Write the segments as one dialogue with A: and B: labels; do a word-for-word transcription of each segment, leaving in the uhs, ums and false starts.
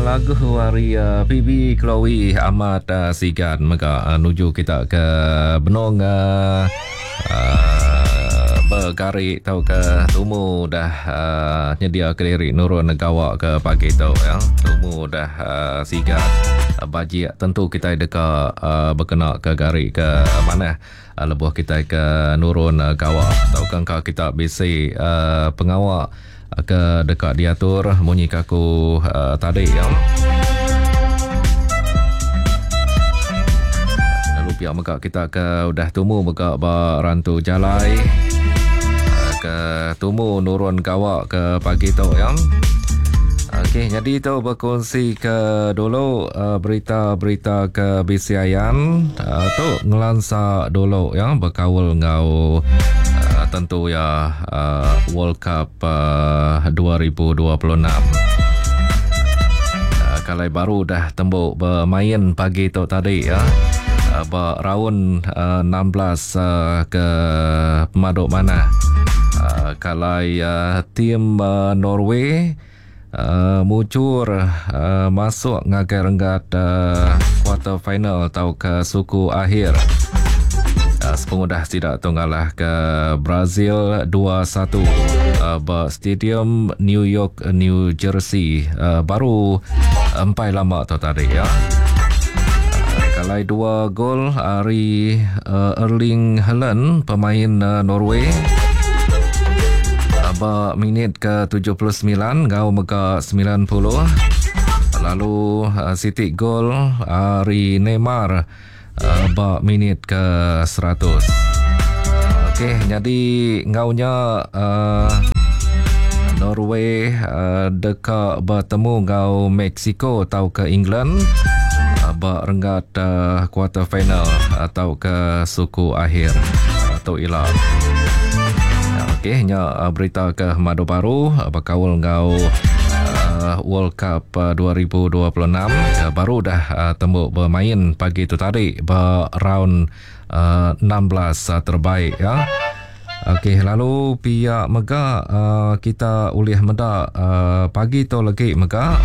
A: lagu hari uh, P B Chloe Ahmad uh, Sigan maka uh, nuju kita ke Benong uh, uh, bergari tau ke tumu dah uh, nyedia keliri nurun gawak ke pagi tau ya. Tumu dah uh, Sigan uh, baji tentu kita dekat uh, berkena ke gari ke mana uh, lebuh kita ke nurun uh, gawak tau kan kita bisi uh, pengawak ke dekat diatur bunyi kaku uh, tadi ya. Lalu pihak maka kita ke udah tumu maka barantu jalai uh, ke tumu nurun gawak ke pagi tu ya. Okey, jadi tu berkongsi ke dulu uh, berita-berita ke B C Ayan uh, tu ngelansa dulu ya berkawal ngau uh, tentu ya uh, World Cup uh, dua ribu dua puluh enam. Uh, kalau baru dah tembuk bermain pagi tu tadi ya. Uh, Beraun uh, enam belas uh, ke pemaduk mana. Uh, kalau uh, tim uh, Norway Uh, muncul uh, masuk ngagai renggat uh, quarter final atau ke suku akhir. Uh, Sepengudah tidak tunggalah ke Brazil dua satu uh, ber stadium New York, New Jersey. Uh, baru empai lama tu tadi ya. Uh, kalau dua gol dari uh, Erling Haaland pemain uh, Norway. Ba minit ke tujuh puluh sembilan gau mega sembilan puluh. Lalu uh, Siti gol dari Neymar uh, ba minit ke seratus. Okey, jadi ngaunya uh, Norway uh, dekat bertemu gau Mexico atau ke England uh, ba renggat uh, quarter final atau ke suku akhir atau ilah. Okey, nya uh, berita ke Madu Baru uh, berkawal ngau uh, World Cup uh, dua ribu dua puluh enam uh, baru dah uh, tembuk bermain pagi tu tadi ber round uh, enam belas uh, terbaik ya. Okey, lalu pihak mega uh, kita ulih meda uh, pagi tu lagi mega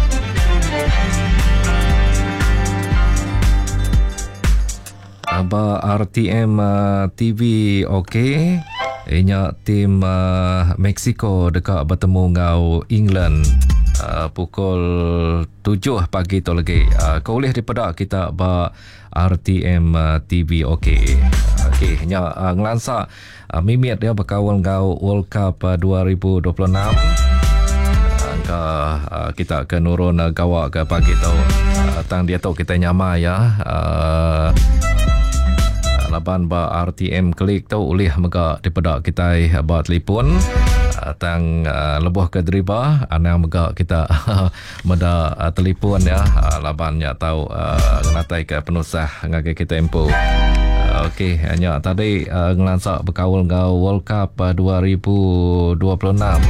A: uh, ber R T M uh, T V okey. Inya tim uh, Mexico dekat bertemu ngau England uh, pukul tujuh pagi tu lagi. Uh, kau boleh dipedak kita ba R T M uh, T V okey. Okey, nya uh, ngelansa uh, mimit dia berkawal ngau World Cup uh, dua ribu dua puluh enam. Uh, ke, uh, kita ke nurun uh, gawak ke pagi tu. Uh, tang dia tu kita nyama ya. Uh, Laban ba R T M klik tu ulih mega dipedak kita ba telefon tang uh, lebuh ke deriba ana mega kita meda uh, telefon ya uh, labannya tahu uh, ngelatai ke penusah ngagai kita empu. Uh, Okey, hanya tadi uh, ngelansak berkawal ngau World Cup uh, dua ribu dua puluh enam.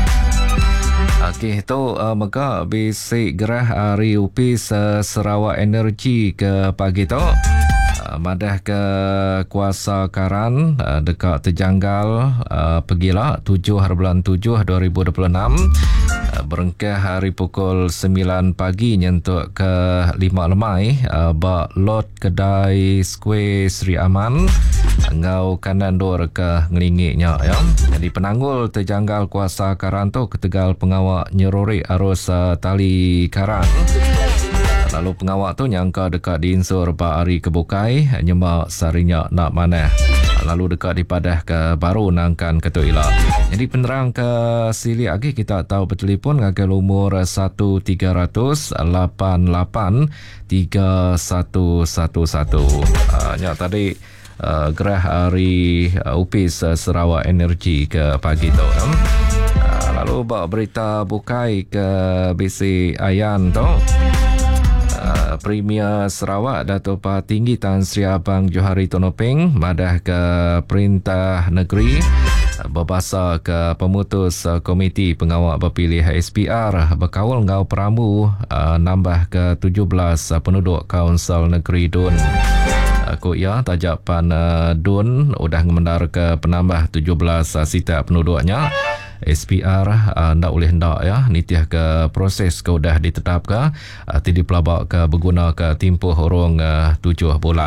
A: Okey, tu uh, mega bisi gerah hari upis uh, Sarawak Energy ke pagi tu. Madah ke kuasa Karan uh, dekat terjanggal uh, pergilah tujuh hari bulan tujuh dua ribu dua puluh enam uh, berengkah hari pukul sembilan pagi nyentuk ke lima lemai uh, bak lot kedai Square Sri Aman ngau kanan dor ke ngelingiknya ya. Jadi penanggul terjanggal kuasa Karan tu ketegal pengawak nyerori arus uh, tali Karan. Lalu pengawak tu nyangka dekat diinsur ba hari kebukai nyembak sarinya nak mana. Lalu dekat dipadah ke baru nangkan ketua ilah. Jadi penerang ke sili lagi kita tahu bertelefon ngagal umur satu tiga kosong lapan lapan tiga satu satu satu. Uh, nya tadi uh, gerah hari uh, upis uh, Sarawak Energy ke pagi tu. Um. Uh, lalu bak berita bukai ke B C Ayan tu. Uh, Premier Sarawak Datuk Tinggi Tan Sri Abang Johari Tonopeng madah ke Perintah Negeri uh, berbahasa ke pemutus uh, Komiti Pengawal Berpilih H S P R berkawal ngau peramu uh, nambah ke tujuh belas uh, penduduk Kaunsil Negeri Dun. Aku uh, ya tajapan uh, Dun udah ngemendar ke penambah tujuh belas uh, sita penduduknya. S P R uh, ndak boleh ndak ya nitiah ke proses ke dah ditetapkan uh, tidak pelabak ke berguna ke tempoh urung uh, tujuh bulan.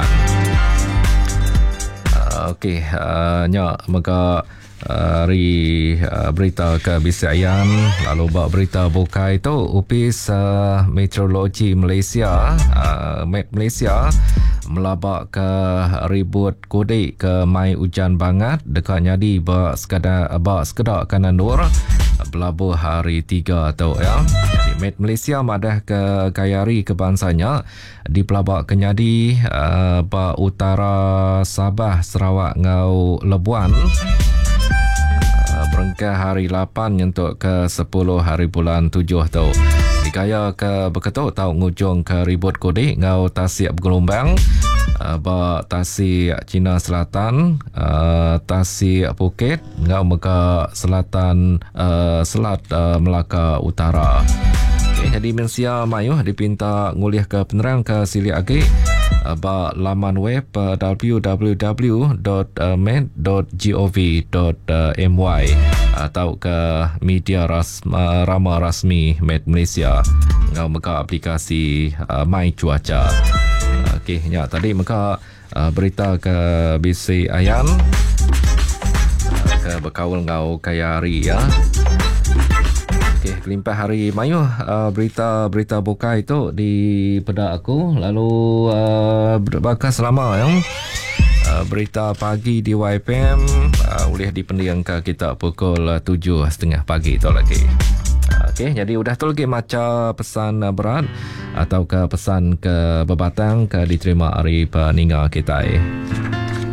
A: uh, Okey, uh, nyak maka Uh, hari uh, berita kebiasaan lalu bak berita buka itu Opis uh, Meteorologi Malaysia uh, Met Malaysia melabak ke ribut kodik ke mai hujan banget dekat nyadi bak sekadar bak sekedar kanan nur belabuh hari tiga tu ya. Di Met Malaysia madah ke kayari kebangsanya di pelabak kenyadi uh, bak utara Sabah Sarawak ngau Labuan berengkah hari lapan untuk ke sepuluh hari bulan tujuh tu. Dikaya ke beketuk tau ngujung ke ribut kodik ngau tasik bergelombang uh, bak tasik Cina Selatan, uh, tasik Phuket ngau Mekah Selatan, uh, Selat uh, Melaka Utara. Okay, jadi Mensia Mayuh dipinta ngulih ke penerang ke sili agi ba laman web uh, w w w dot met dot gov dot my atau ke media ras, uh, rama rasmi Met Malaysia ngau meka aplikasi uh, My Cuaca. Uh, Okey, ya tadi meka uh, berita ke B C Ayan uh, ke berkawal ngau Kayari ya. Okey, kelimpah hari Mayuh uh, berita-berita buka itu di pedak aku lalu uh, berbakas selama yang uh, berita pagi di Y P M uh, boleh dipendiang ke kita pukul uh, tujuh tiga puluh pagi itu lagi. Uh, Okey, jadi udah tu lagi macam pesan uh, berat atau ke pesan ke berbatang ke diterima hari peninga kita eh.